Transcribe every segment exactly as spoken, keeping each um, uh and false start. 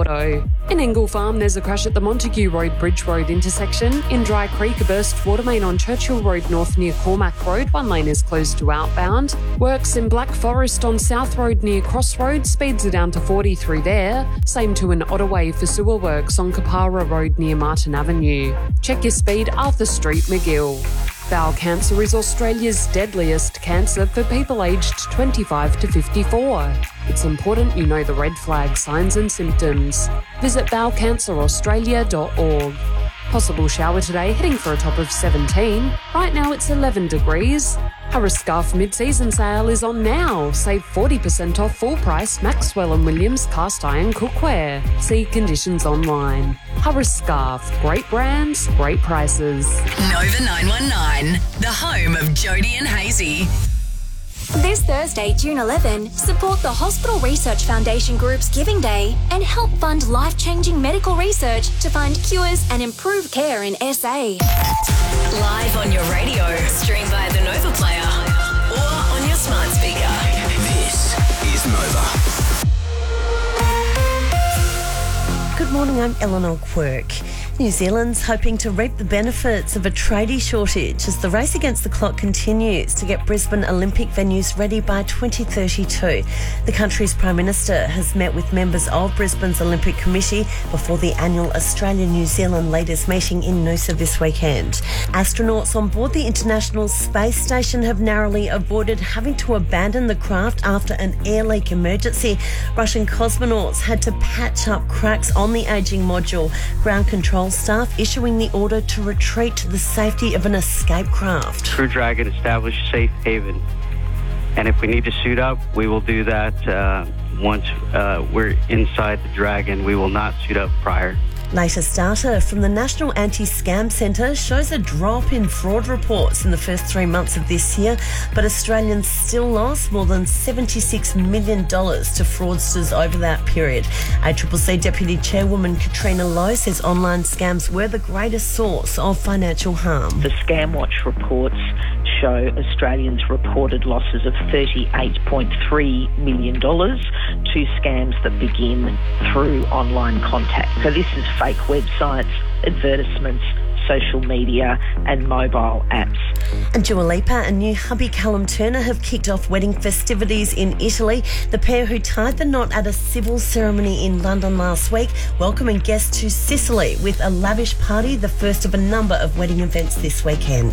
Auto. In Ingle Farm, there's a crash at the Montague Road Bridge Road intersection. In Dry Creek, a burst water main on Churchill Road North near Cormac Road. One lane is closed to outbound. Works in Black Forest on South Road near Crossroads. Speeds are down to forty through there. Same to an Ottaway for sewer works on Kapara Road near Martin Avenue. Check your speed, Arthur Street, McGill. Bowel cancer is Australia's deadliest cancer for people aged twenty-five to fifty-four. It's important you know the red flag signs and symptoms. Visit bowel cancer australia dot org. Possible shower today, heading for a top of seventeen. Right now it's eleven degrees. Harris Scarf mid-season sale is on now. Save forty percent off full price Maxwell and Williams cast iron cookware. See conditions online. Harris Scarf, great brands, great prices. Nova nine one nine, the home of Jody and Hazy. This Thursday, June eleventh, support the Hospital Research Foundation Group's Giving Day and help fund life-changing medical research to find cures and improve care in S A. Live on your radio, stream via the Nova Player or on your smart speaker. This is Nova. Good morning, I'm Eleanor Quirk. New Zealand's hoping to reap the benefits of a tradie shortage as the race against the clock continues to get Brisbane Olympic venues ready by twenty thirty-two. The country's Prime Minister has met with members of Brisbane's Olympic Committee before the annual Australia-New Zealand leaders meeting in Noosa this weekend. Astronauts on board the International Space Station have narrowly avoided having to abandon the craft after an air leak emergency. Russian cosmonauts had to patch up cracks on the ageing module. Ground control staff issuing the order to retreat to the safety of an escape craft. Crew Dragon established safe haven, and if we need to suit up, we will do that uh, once uh, we're inside the Dragon. We will not suit up prior. Latest data from the National Anti-Scam Centre shows a drop in fraud reports in the first three months of this year, but Australians still lost more than seventy-six million dollars to fraudsters over that period. A C C C Deputy Chairwoman Katrina Lowe says online scams were the greatest source of financial harm. The Scamwatch reports show Australians reported losses of thirty-eight point three million dollars to scams that begin through online contact. So this is fake websites, advertisements, social media and mobile apps. And Dua Lipa and new hubby Callum Turner have kicked off wedding festivities in Italy. The pair, who tied the knot at a civil ceremony in London last week, welcoming guests to Sicily with a lavish party, the first of a number of wedding events this weekend.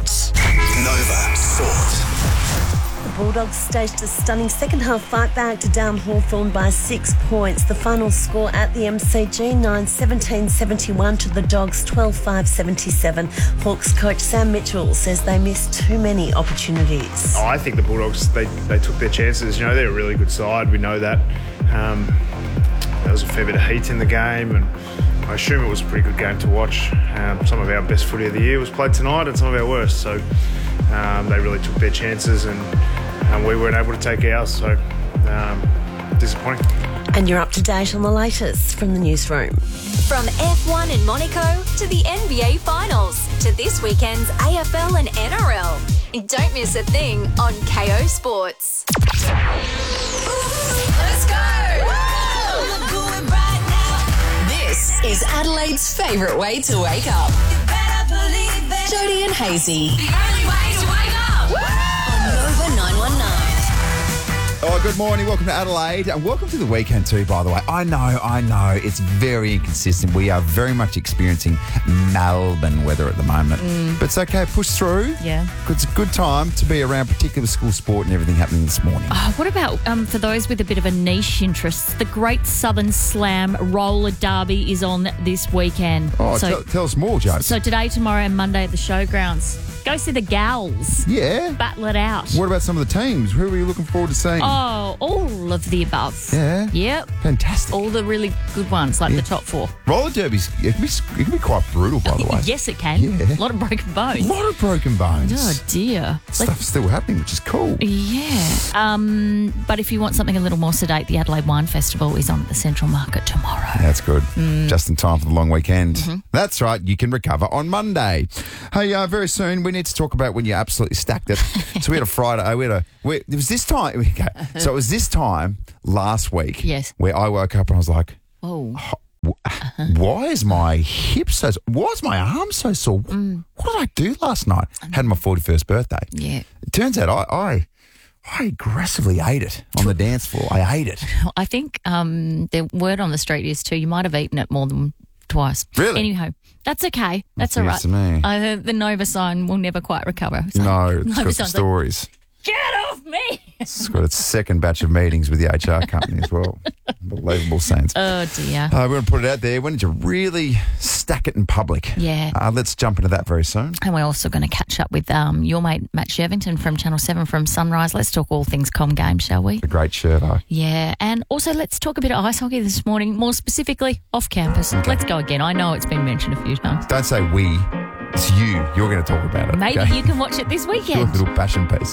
Nova Sport. The Bulldogs staged a stunning second-half fight back to down Hawthorn by six points. The final score at the M C G, nine seventeen seventy-one to the Dogs, twelve five seventy-seven. Hawks coach Sam Mitchell says they missed too many opportunities. Oh, I think the Bulldogs, they, they took their chances. You know, they're a really good side. We know that. Um, there was a fair bit of heat in the game, and I assume it was a pretty good game to watch. Um, some of our best footy of the year was played tonight, and some of our worst. So um, they really took their chances, and and we weren't able to take ours, so um, disappointing. And you're up to date on the latest from the newsroom. From F one in Monaco to the N B A Finals to this weekend's A F L and N R L. Don't miss a thing on K O Sports. Let's go! This is Adelaide's favourite way to wake up. Jody and Hazy. The only way to wake up! On Nova nine one nine. Oh, good morning. Welcome to Adelaide. And welcome to the weekend too, by the way. I know, I know, it's very inconsistent. We are very much experiencing Melbourne weather at the moment. Mm. But it's okay, push through. Yeah. It's a good time to be around, particularly with school sport and everything happening this morning. Oh, what about, um, for those with a bit of a niche interest, the Great Southern Slam Roller Derby is on this weekend. Oh, so, tell, tell us more, Joe. So today, tomorrow and Monday at the showgrounds. Go see the gals. Yeah. Battle it out. What about some of the teams? Who are you looking forward to seeing? Oh, all of the above. Yeah. Yep. Fantastic. All the really good ones, like Yeah. the top four. Roller derbies, it can be, it can be quite brutal, by the way. Yes, it can. Yeah. A lot of broken bones. A lot of broken bones. Oh, dear. Stuff's still happening, which is cool. Yeah. Um, but if you want something a little more sedate, the Adelaide Wine Festival is on at the Central Market tomorrow. That's good. Mm. Just in time for the long weekend. Mm-hmm. That's right. You can recover on Monday. Hey, uh, very soon we need to talk about when you absolutely stacked it. So we had a Friday. We had a. We, it was this time. Okay. So it was this time last week. Yes. Where I woke up and I was like, Oh. "Wh- why is my hip so why is my arm so sore? Mm. What did I do last night? Had my forty-first birthday. Yeah. It turns out I, I I aggressively ate it on the dance floor. I ate it. I think um, the word on the street is too, you might have eaten it more than twice. Really? Anyhow, that's okay. That's all That's right. news to me. Uh, the Nova sign will never quite recover. So No, it's Nova got some sign's like, stories. get off me! It's got its second batch of meetings with the H R company as well. Unbelievable, Saints. Oh, dear. Uh, we're going to put it out there. When did you really stack it in public? Yeah. Uh, let's jump into that very soon. And we're also going to catch up with um, your mate Matt Shevington from Channel seven from Sunrise. Let's talk all things Com Game, shall we? The great Shervo. Yeah, and also let's talk a bit of ice hockey this morning, more specifically off campus. Okay. Let's go again. I know it's been mentioned a few times. Don't say we. It's you. You're going to talk about it. Maybe okay? you can watch it this Your weekend. little passion piece.